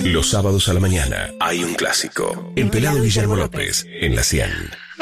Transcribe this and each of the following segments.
Los sábados a la mañana hay un clásico. El pelado Guillermo López en la 100.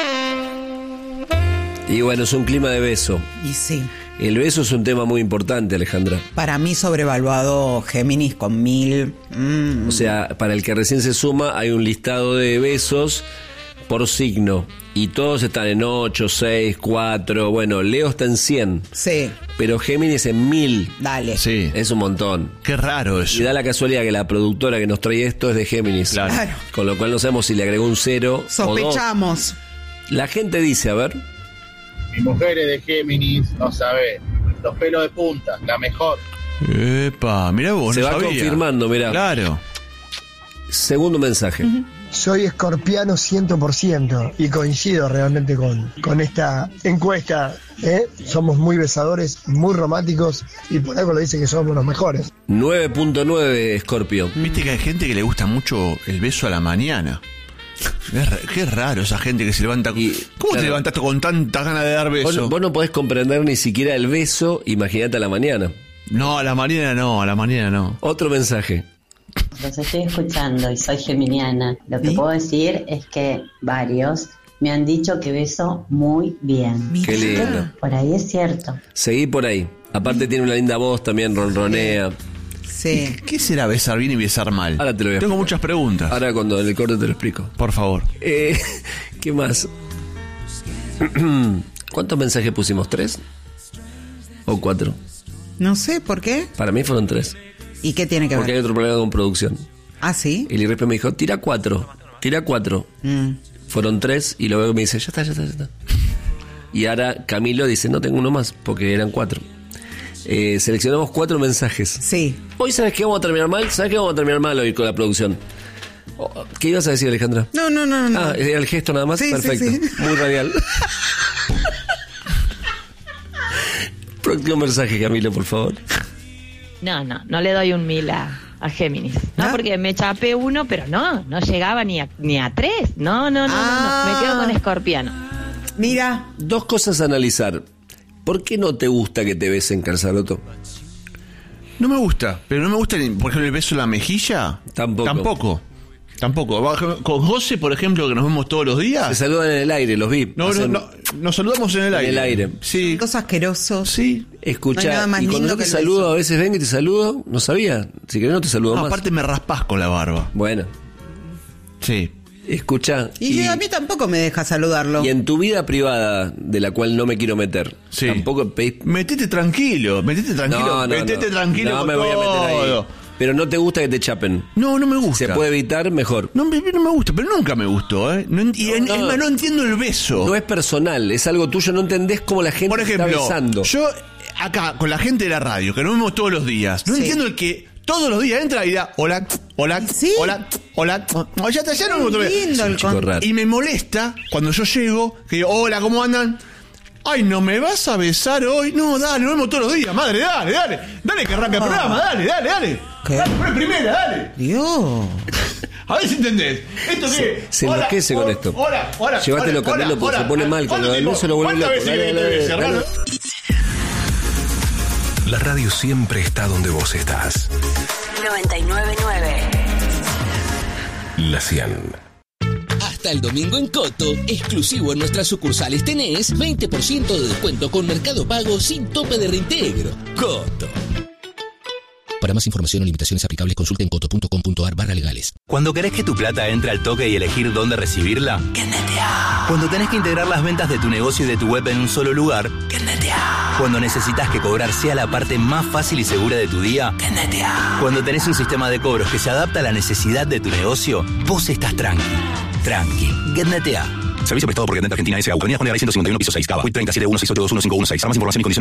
Y bueno, es un clima de beso. Y sí. El beso es un tema muy importante, Alejandra. Para mí sobrevaluado Géminis con 1000. O sea, para el que recién se suma, hay un listado de besos por signo. Y todos están en 8, 6, 4. Bueno, Leo está en 100. Sí. Pero Géminis en 1000. Dale. Sí. Es un montón. Qué raro eso. Y da la casualidad que la productora que nos trae esto es de Géminis. Claro. Con lo cual no sabemos si le agregó un 0 Sospechamos. o 2. La gente dice, a ver. Mi mujer es de Géminis, no sabe. Los pelos de punta, la mejor. Epa, mirá vos, Se no va sabía. confirmando, mirá. Claro. Segundo mensaje. Soy escorpiano 100% y coincido realmente con esta encuesta. Somos muy besadores, muy románticos y por algo lo dicen que somos los mejores. 9.9 Scorpio. Viste que hay gente que le gusta mucho el beso a la mañana. Qué raro esa gente que se levanta. ¿Cómo claro, te levantaste con tanta ganas de dar beso? Vos no podés comprender ni siquiera el beso, imagínate a la mañana. No, a la mañana no. Otro mensaje. Los estoy escuchando y soy geminiana. Lo que puedo decir es que varios me han dicho que beso muy bien. Qué lindo. Por ahí es cierto. Seguí por ahí. Aparte tiene una linda voz, también ronronea. Sí. ¿Qué será besar bien y besar mal? Ahora te lo voy a Tengo explicar. muchas preguntas. Ahora cuando en el corte te lo explico. Por favor. ¿Qué más? ¿Cuántos mensajes pusimos? ¿3? ¿O 4? No sé, ¿por qué? Para mí fueron 3. ¿Y qué tiene que Porque hay ver? otro problema con producción. ¿Ah, sí? El IRP me dijo, tira 4. Fueron 3 y luego me dice, ya está. Y ahora Camilo dice, no tengo uno más, porque eran 4. Seleccionamos 4 mensajes. Sí. Hoy, ¿sabes qué vamos a terminar mal? ¿Sabes qué vamos a terminar mal hoy con la producción? ¿Qué ibas a decir, Alejandra? No. Ah, ¿era el gesto nada más? Sí, perfecto. sí. Muy radial. Próximo mensaje, Camilo, por favor. No le doy un 1000 a Géminis. No, ¿Ah? porque me chapé uno, pero no llegaba ni a 3. No. Me quedo con Escorpiano. Mira. 2 cosas a analizar. ¿Por qué no te gusta que te besen, Carzaloto? No me gusta, pero no me gusta, por ejemplo, el beso en la mejilla. Tampoco. Con José, por ejemplo, que nos vemos todos los días. Se saludan en el aire, los vi. No, nos saludamos en el aire. En el aire. Sí. Cosas asquerosos. Sí. Escuchá, No hay nada más y cuando lindo yo te que el saludo, beso. a veces vengo y te saludo, no sabía. Si querés no te saludo No, más. aparte me raspás con la barba. Bueno, Sí. escuchá. Y a mí tampoco me deja saludarlo. Y en tu vida privada, de la cual no me quiero meter, Sí. tampoco pedís... Metete tranquilo. Metete tranquilo. No con me voy a meter ahí. todo. Pero no te gusta que te chapen. No me gusta. Se puede evitar, mejor. No me gusta, pero nunca me gustó, ¿eh? Es más, no entiendo el beso. No es personal, es algo tuyo, no entendés cómo la gente Por ejemplo, está besando. yo acá con la gente de la radio, que nos vemos todos los días, no Sí. entiendo el que todos los días entra y da hola. Sí. No, ya no me gusta. Lindo el Chico raro. Y me molesta cuando yo llego, que digo, hola, ¿cómo andan? Ay, ¿no me vas a besar hoy? No, dale, nos vemos todos los días, madre, dale que arranca el programa, dale. ¿Qué? Dale, pon primera, dale. Dios. A ver si entendés. ¿Esto qué? Se enloquece con esto. Hola. Llévatelo, Camilo, porque se pone mal. Cuando el beso lo vuelve ¿Cuántas loco. veces le grité ese, Dale. La radio siempre está donde vos estás. 999. La 100. Hasta el domingo en Coto, exclusivo en nuestras sucursales tenés 20% de descuento con Mercado Pago sin tope de reintegro. Coto. Para más información o limitaciones aplicables, consulta en coto.com.ar/legales. Cuando querés que tu plata entre al toque y elegir dónde recibirla, ¡Netea! cuando tenés que integrar las ventas de tu negocio y de tu web en un solo lugar, ¡Netea! cuando necesitas que cobrar sea la parte más fácil y segura de tu día, ¡Netea! cuando tenés un sistema de cobros que se adapta a la necesidad de tu negocio, vos estás tranqui. GetNetea. Servicio prestado por GetNet Argentina S.A. Avenida Juan de Garay 151, piso 6, Cava. WIT 3716821516. Para más información y condiciones